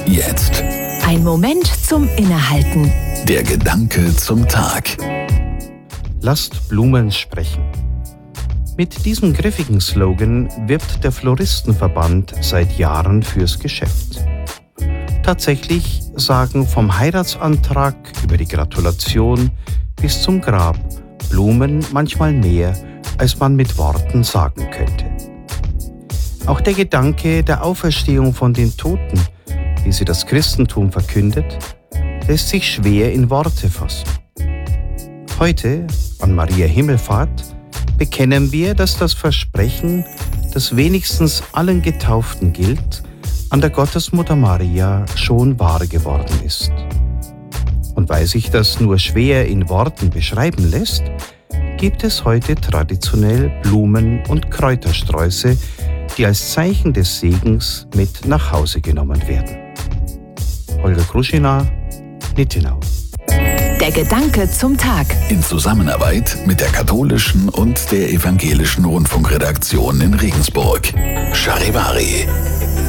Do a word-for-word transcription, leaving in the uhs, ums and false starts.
jetzt. Ein Moment zum Innehalten. Der Gedanke zum Tag. Lasst Blumen sprechen. Mit diesem griffigen Slogan wirbt der Floristenverband seit Jahren fürs Geschäft. Tatsächlich sagen vom Heiratsantrag über die Gratulation bis zum Grab Blumen manchmal mehr, als man mit Worten sagen könnte. Auch der Gedanke der Auferstehung von den Toten, wie sie das Christentum verkündet, lässt sich schwer in Worte fassen. Heute, an Maria Himmelfahrt, bekennen wir, dass das Versprechen, das wenigstens allen Getauften gilt, an der Gottesmutter Maria schon wahr geworden ist. Und weil sich das nur schwer in Worten beschreiben lässt, gibt es heute traditionell Blumen und Kräutersträuße, die als Zeichen des Segens mit nach Hause genommen werden. Holger Kruschina, Nittenau. Der Gedanke zum Tag. In Zusammenarbeit mit der katholischen und der evangelischen Rundfunkredaktion in Regensburg. Charivari.